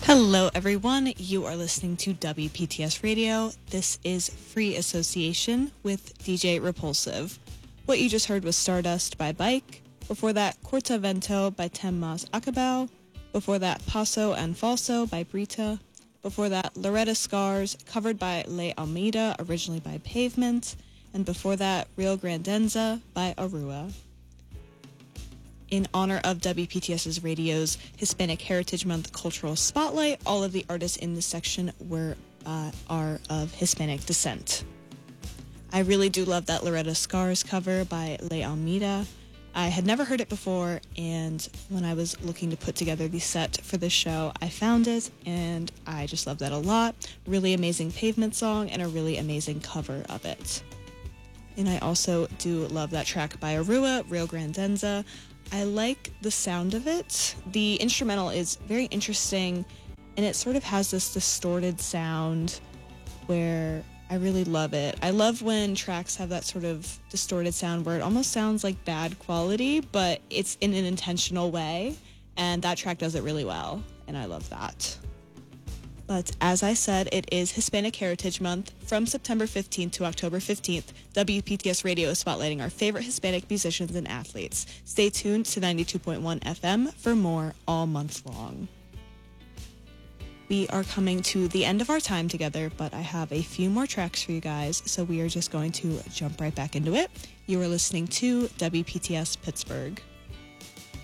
Hello, everyone. You are listening to WPTS Radio. This is Free Association with DJ Repulsive. What you just heard was Stardust by Bike. Before that, Corta Vento by Temmas Acabao. Before that, Paso and Falso by Brita. Before that, Loretta Scars, covered by Le Almeida, originally by Pavement. And before that, Rio Grandenza by Arua. In honor of WPTS's radio's Hispanic Heritage Month Cultural Spotlight, all of the artists in this section are of Hispanic descent. I really do love that Loretta Scars cover by Le Almeida. I had never heard it before, and when I was looking to put together the set for this show, I found it, and I just love that a lot. Really amazing Pavement song, and a really amazing cover of it. And I also do love that track by Arua, Rio Grandenza. I like the sound of it. The instrumental is very interesting, and it sort of has this distorted sound where I really love it. I love when tracks have that sort of distorted sound where it almost sounds like bad quality, but it's in an intentional way, and that track does it really well, and I love that. But as I said, it is Hispanic Heritage Month. From September 15th to October 15th, WPTS Radio is spotlighting our favorite Hispanic musicians and athletes. Stay tuned to 92.1 FM for more all month long. We are coming to the end of our time together, but I have a few more tracks for you guys, so we are just going to jump right back into it. You are listening to WPTS Pittsburgh.